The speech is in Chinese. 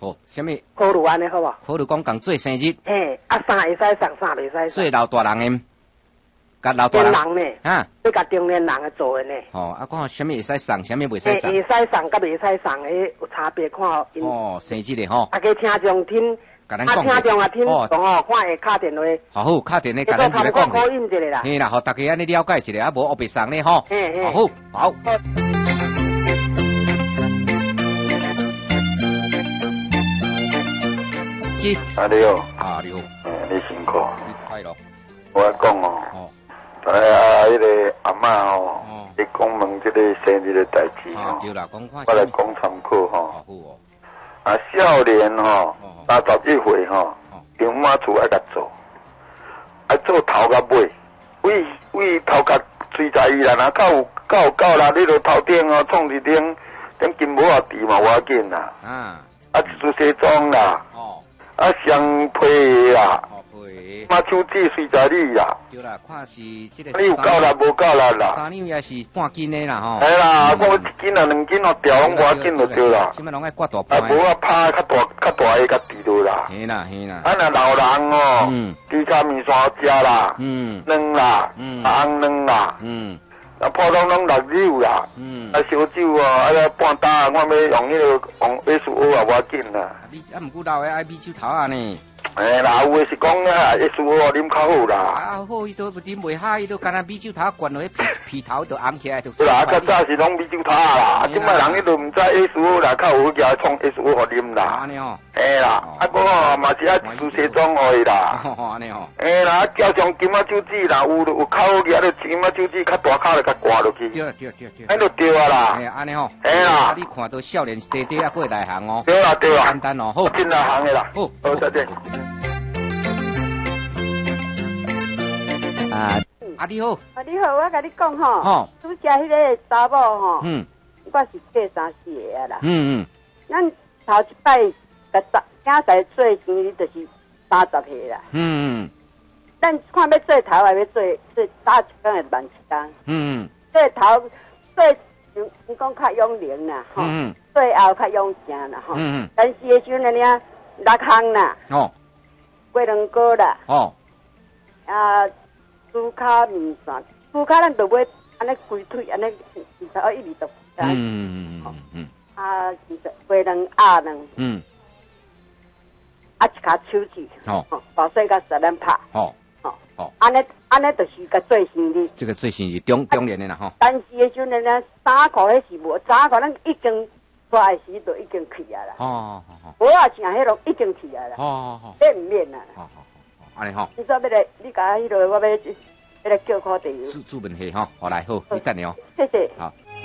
好，什么？ 考虑安尼好无？ 考虑讲共做生日。 嘿，啊，衫会使送，衫袂使送。 做老大人的，甲老大人呢？ 啊， 要甲中年人做的呢。 哦，啊，讲什么会使送，什么袂使送？ 会使送，甲袂使送的有差别，看因。 哦，生日的吼。 啊，个听众听。 甲咱讲。 听众啊，听讲哦，看会敲电话。 好，敲电话，甲咱一个讲。 考音一个啦。 嘿啦，互大家安尼了解一下，啊，无后别送呢吼。好，好。 啊，你好。 啊，你好。 你辛苦。 你快乐。 我讲哦。哎呀，迄个阿嬷哦，你讲问这个生日的代志哦。 对啦，讲看。 我来讲参考吼。 好哦。 啊，少年吼，31岁吼，丈妈厝爱甲做，爱做头甲尾，为头甲随在伊啦，若到啦，你著头顶哦，创一顶金帽啊戴嘛，我紧啦。啊，一束西装啦。哦。啊，双皮啦。哦，皮。马手指随在你啦。 对啦，看是这个。 你有够力无够力啦？ 三两也是半斤的啦吼。 哎啦，我1斤啊2斤哦，掉拢无要紧就对啦。 即摆拢爱刮大盘。 啊，无啊拍较大个甲滴落啦。 嘿啦嘿啦。 啊，若老人哦，猪脚面线食啦，卵啦，红卵啦，啊，普通拢6柳啦，啊，烧酒哦，啊，半打，我要用迄个用 SO 啊，无要紧啦。 啊，毋过老的爱米酒头啊呢。 哎，啦，有诶是讲啊，SO 啉较好啦。 啊，好，伊都啉袂下，伊都干那米酒头灌落去皮头都暗起来，就。 啦，较早是拢米酒头啦，即摆人伊都毋知 SO 啦，较有家创 SO 互啉啦。 安尼吼。 哎啦，啊，个哦嘛是爱煮西装互伊啦。 哦，安尼吼。 哎啦，加上金仔手指啦，有口举了金仔手指较大口就甲挂落去。 对。 安就对啊啦。 哎，安尼吼。 哎啦。 你看到少年弟弟啊，过来行哦。 对啦。 简单哦，好。 真来行的啦。好，再见。 啊，你好。 啊，你好，我甲你讲吼，拄食迄个查某吼，我是过34个啊啦。咱头一摆甲囝仔做生日就是30岁啦。咱看要做头还要做打一工会慢一工。做头做你讲较养龄啦，吼。做后较养正啦，吼。但是的时阵呢，6项啦。过两个啦。啊。猪脚面线，猪脚咱就买安尼规腿安尼，21、22度。啊，鸡卵鸭卵。啊，一卡手指。保水甲十两拍。安尼就是甲做生日。 这个做生日中年的啦吼。 但是的时阵呢，衫裤迄是无，衫裤咱已经出来时就已经去啊啦。无啊，像迄种已经去啊啦。免唔免啊？ 安尼吼， 你说要来，你甲迄个我要来叫看地。 朱文熙吼，好来好，你等你哦。 谢谢。 好。